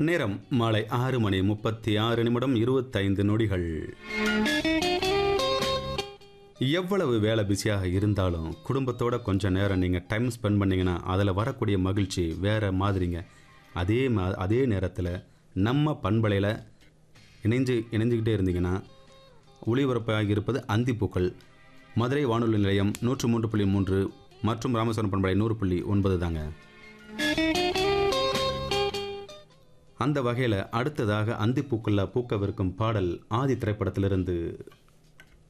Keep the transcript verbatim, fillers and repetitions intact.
நேரம் மாலை ஆறு மணி முப்பத்தி ஆறு நிமிடம் இருபத்தைந்து நொடிகள். எவ்வளவு வேலை பிஸியாக இருந்தாலும் குடும்பத்தோட கொஞ்சம் நேரம் நீங்கள் டைம் ஸ்பெண்ட் பண்ணிங்கன்னா அதில் வரக்கூடிய மகிழ்ச்சி வேறு மாதிரிங்க. அதே மா அதே நேரத்தில் நம்ம பண்பலையில் இணைஞ்சு இணைஞ்சிக்கிட்டே இருந்தீங்கன்னா ஒளிபரப்பாக இருப்பது அந்திப்பூக்கள் மதுரை வானொலி நிலையம் நூற்று மூன்று புள்ளி மூன்று மற்றும் ராமேஸ்வரம் பண்பலை நூறு புள்ளி ஒன்பது தாங்க. அந்த வகையில் அடுத்ததாக அந்திப்பூக்களில் பூக்கவிருக்கும் பாடல் ஆதி திரைப்படத்திலிருந்து